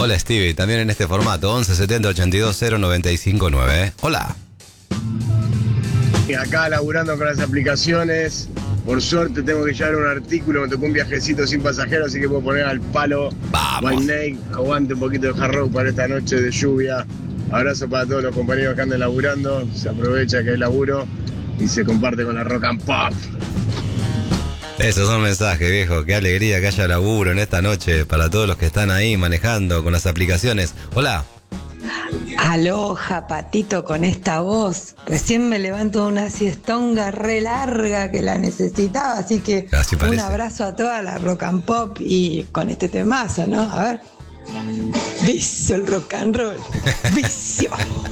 Hola Stevie, también en este formato, 11 70 82 0 95 9. Hola. Y acá laburando con las aplicaciones, por suerte tengo que llevar un artículo, me tocó un viajecito sin pasajeros, así que puedo poner al palo. Vamos. White Snake, aguante un poquito de hard rock para esta noche de lluvia. Abrazo para todos los compañeros que andan laburando, se aprovecha que hay laburo y se comparte con la rock and pop. Esos son mensajes, viejo. Qué alegría que haya laburo en esta noche para todos los que están ahí manejando con las aplicaciones. Hola. Aloha, Patito, con esta voz. Recién me levanto de una siestonga re larga que la necesitaba, así que un abrazo a toda la rock and pop y con este temazo, ¿no? A ver. Vicio el rock and roll. Vicio.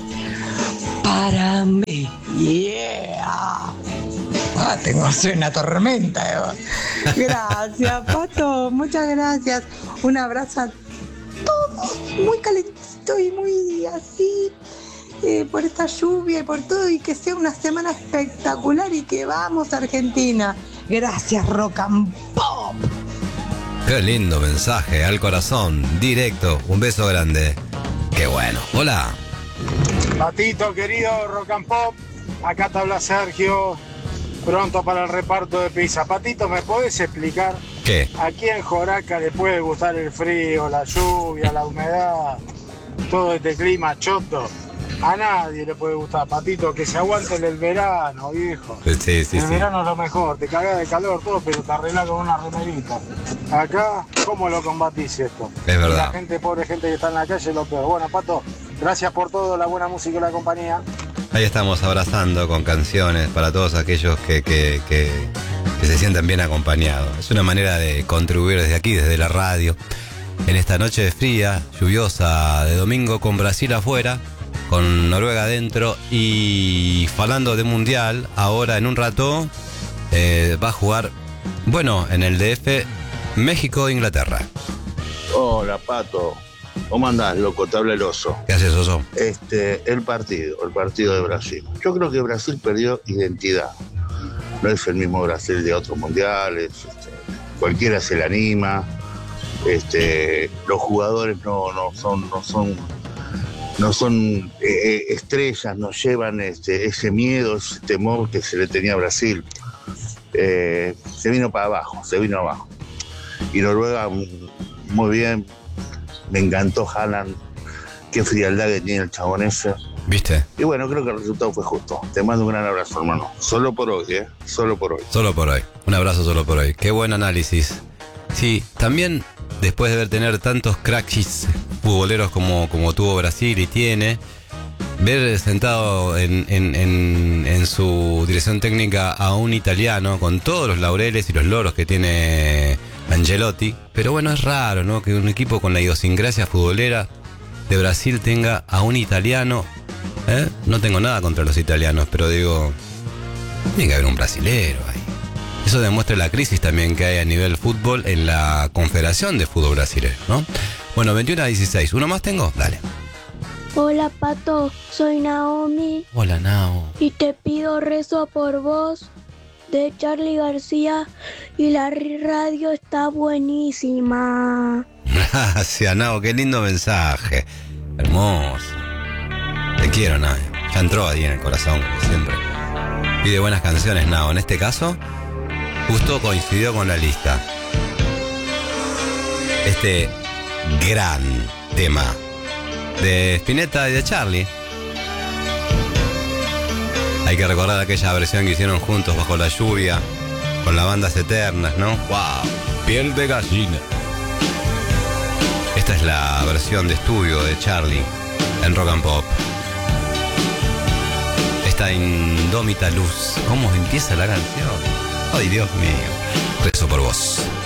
Para mí. Yeah. Tengo una tormenta. Gracias, Pato. Muchas gracias. Un abrazo a todos. Muy calentito y muy así. Por esta lluvia y por todo. Y que sea una semana espectacular y que vamos a Argentina. Gracias, Rock and Pop. Qué lindo mensaje, al corazón, directo. Un beso grande. Qué bueno. Hola. Patito, querido Rock and Pop. Acá te habla Sergio. Pronto para el reparto de pizza. Patito, ¿me podés explicar? ¿Qué? ¿A quién Joraca le puede gustar el frío, la lluvia, la humedad, todo este clima choto? A nadie le puede gustar, Patito, que se aguante el verano, viejo. Sí. El verano es lo mejor, te cagás de calor todo, pero te arreglás con una remerita. Acá, ¿cómo lo combatís esto? Es verdad. Y la gente, pobre gente que está en la calle, lo peor. Bueno, Pato, gracias por todo, la buena música y la compañía. Ahí estamos abrazando con canciones para todos aquellos que se sientan bien acompañados. Es una manera de contribuir desde aquí, desde la radio, en esta noche fría, lluviosa de domingo, con Brasil afuera, con Noruega adentro y hablando de mundial. Ahora en un rato va a jugar, bueno, en el DF, México-Inglaterra. Hola, Pato. ¿Cómo andás, loco? Te habla el oso. ¿Qué haces, oso? El partido de Brasil. Yo creo que Brasil perdió identidad. No es el mismo Brasil de otros mundiales. Cualquiera se le anima. Los jugadores no son estrellas, no llevan ese miedo, ese temor que se le tenía a Brasil. Se vino abajo. Y Noruega, muy bien. Me encantó Haaland, qué frialdad que tiene el chabón ese. ¿Viste? Y bueno, creo que el resultado fue justo. Te mando un gran abrazo, hermano. Solo por hoy. Solo por hoy. Un abrazo solo por hoy. Qué buen análisis. Sí, también después de tener tantos cracks futboleros como tuvo Brasil y tiene, ver sentado en su dirección técnica a un italiano con todos los laureles y los loros que tiene Ancelotti, pero bueno, es raro, ¿no? Que un equipo con la idiosincrasia futbolera de Brasil tenga a un italiano. No tengo nada contra los italianos, pero digo, tiene que haber un brasilero ahí. Eso demuestra la crisis también que hay a nivel fútbol en la Confederación de Fútbol Brasilero, ¿no? Bueno, 21-16. ¿Uno más tengo? Dale. Hola, Pato, soy Naomi. Hola, Nao. Y te pido rezo por vos, de Charly García, y la radio está buenísima. Gracias, Nao, qué lindo mensaje. Hermoso. Te quiero, Nao. Ya entró ahí en el corazón, como siempre. Pide buenas canciones, Nao. En este caso, justo coincidió con la lista. Este gran tema de Spinetta y de Charly. Hay que recordar aquella versión que hicieron juntos bajo la lluvia, con las bandas eternas, ¿no? ¡Wow! Piel de gallina. Esta es la versión de estudio de Charly en Rock and Pop. Esta indómita luz. ¿Cómo empieza la canción? ¡Ay, Dios mío! Rezo por vos.